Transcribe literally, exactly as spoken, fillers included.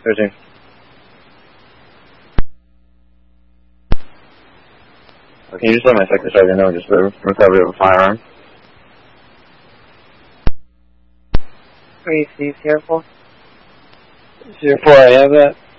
thirteen. Can you just let my sector sergeant know just the recovery of a firearm? Three, Steve, careful. Zero four, I have that.